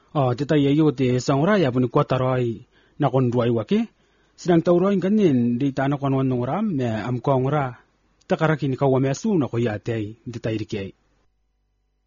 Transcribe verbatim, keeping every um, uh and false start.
Oh, tita yayo te sangra ya buni kotaroi na konduai wake. Sedang tauroi kanin di tanah konwan nongram me am kongra. Takaraki ni kawamesu na koyatei tita irikei.